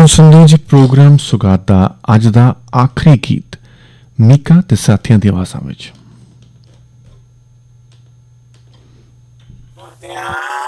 ਹੁਣ ਸੁਣਦੇ ਜੀ ਪ੍ਰੋਗਰਾਮ ਸੁਗਾਤ ਦਾ ਅੱਜ ਦਾ ਆਖਰੀ ਗੀਤ ਮੀਕਾ ਤੇ ਸਾਥੀਆਂ ਦੀ ਆਵਾਜ਼ਾਂ ਵਿੱਚ।